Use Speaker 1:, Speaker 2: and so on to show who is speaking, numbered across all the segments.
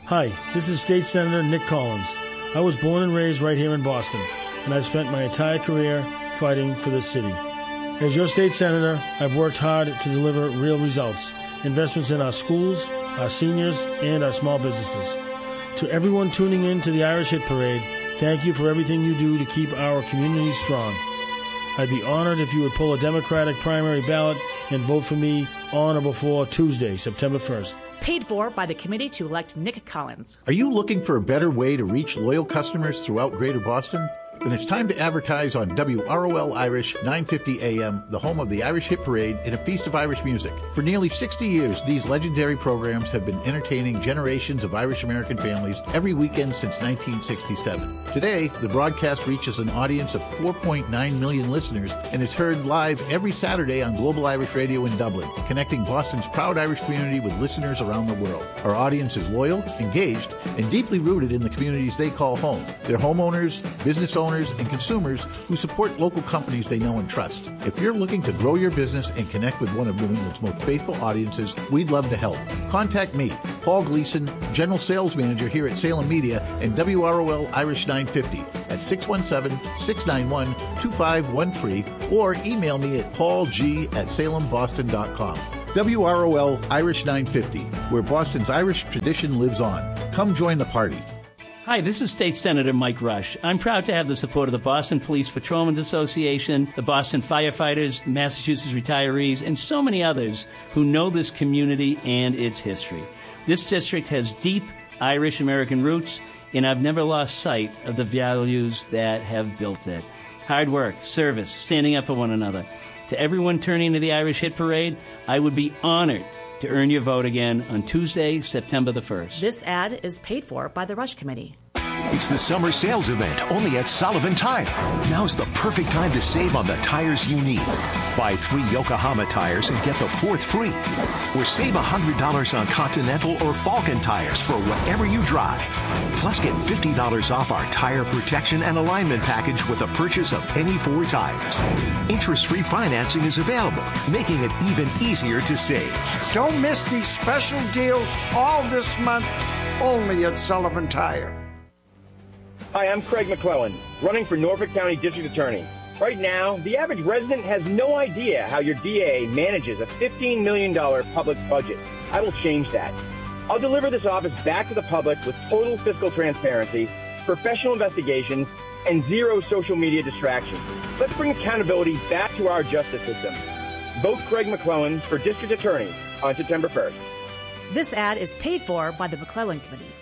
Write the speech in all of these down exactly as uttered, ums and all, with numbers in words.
Speaker 1: Hi, this is State Senator Nick Collins. I was born and raised right here in Boston, and I've spent my entire career fighting for this city. As your state senator, I've worked hard to deliver real results, investments in our schools, our seniors, and our small businesses. To everyone tuning in to the Irish Hit Parade, thank you for everything you do to keep our community strong. I'd be honored if you would pull a Democratic primary ballot and vote for me on or before Tuesday, September first.
Speaker 2: Paid for by the committee to elect Nick Collins.
Speaker 3: Are you looking for a better way to reach loyal customers throughout Greater Boston? Then it's time to advertise on W R O L Irish nine fifty A M, the home of the Irish Hit Parade and a feast of Irish music. For nearly sixty years, these legendary programs have been entertaining generations of Irish-American families every weekend since nineteen sixty-seven. Today, the broadcast reaches an audience of four point nine million listeners and is heard live every Saturday on Global Irish Radio in Dublin, connecting Boston's proud Irish community with listeners around the world. Our audience is loyal, engaged, and deeply rooted in the communities they call home. They're homeowners, business owners, and consumers who support local companies they know and trust. If you're looking to grow your business and connect with one of New England's most faithful audiences, we'd love to help. Contact me, Paul Gleason, General Sales Manager here at Salem Media and W R O L Irish nine fifty at six one seven, six nine one, two five one three or email me at paulg at salem boston dot com. W R O L Irish nine fifty, where Boston's Irish tradition lives on. Come join the party.
Speaker 4: Hi, this is State Senator Mike Rush. I'm proud to have the support of the Boston Police Patrolmen's Association, the Boston Firefighters, the Massachusetts Retirees, and so many others who know this community and its history. This district has deep Irish-American roots, and I've never lost sight of the values that have built it. Hard work, service, standing up for one another. To everyone turning to the Irish Hit Parade, I would be honored to earn your vote again on Tuesday, September the first.
Speaker 2: This ad is paid for by the Rush Committee.
Speaker 5: It's the summer sales event only at Sullivan Tire. Now's the perfect time to save on the tires you need. Buy three Yokohama tires and get the fourth free. Or save one hundred dollars on Continental or Falcon tires for whatever you drive. Plus get fifty dollars off our tire protection and alignment package with a purchase of any four tires. Interest-free financing is available, making it even easier to save.
Speaker 6: Don't miss these special deals all this month, only at Sullivan Tire.
Speaker 7: Hi, I'm Craig McClellan, running for Norfolk County District Attorney. Right now, the average resident has no idea how your D A manages a fifteen million dollars public budget. I will change that. I'll deliver this office back to the public with total fiscal transparency, professional investigations, and zero social media distractions. Let's bring accountability back to our justice system. Vote Craig McClellan for District Attorney on September first.
Speaker 2: This ad is paid for by the McClellan Committee.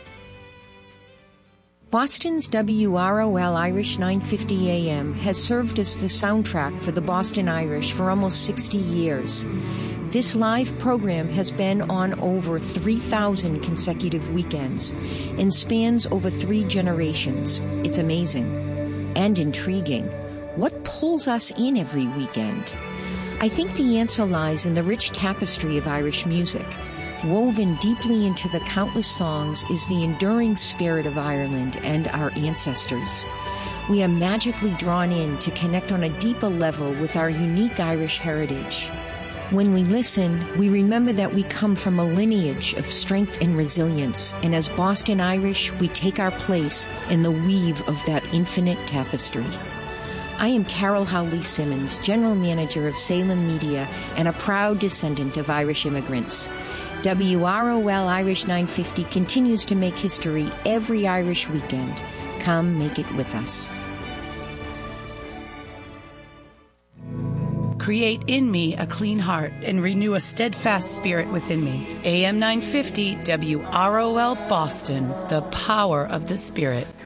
Speaker 8: Boston's W R O L Irish nine fifty A M has served as the soundtrack for the Boston Irish for almost sixty years. This live program has been on over three thousand consecutive weekends and spans over three generations. It's amazing and intriguing. What pulls us in every weekend? I think the answer lies in the rich tapestry of Irish music. Woven deeply into the countless songs is the enduring spirit of Ireland and our ancestors. We are magically drawn in to connect on a deeper level with our unique Irish heritage. When we listen, we remember that we come from a lineage of strength and resilience, and as Boston Irish, we take our place in the weave of that infinite tapestry. I am Carol Howley Simmons, General Manager of Salem Media and a proud descendant of Irish immigrants. W R O L Irish nine fifty continues to make history every Irish weekend. Come make it with us.
Speaker 9: Create in me a clean heart and renew a steadfast spirit within me. A M nine fifty W R O L Boston, the power of the Spirit.